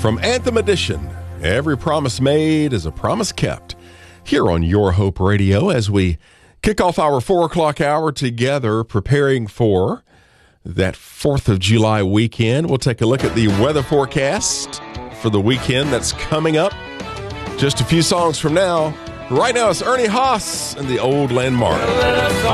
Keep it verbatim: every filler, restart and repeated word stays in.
From Anthem Edition, every promise made is a promise kept. Here on Your Hope Radio as we kick off our four o'clock hour together, preparing for that fourth of July weekend. We'll take a look at the weather forecast for the weekend that's coming up. Just a few songs from now. Right now, it's Ernie Haas and the Old Landmark.